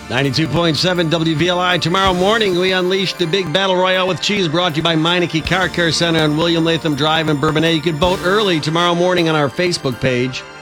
92.7 WVLI. Tomorrow morning, we unleash the big Battle Royale with Cheese, brought to you by Meineke Car Care Center on William Latham Drive in Bourbonnais. You can vote early tomorrow morning on our Facebook page.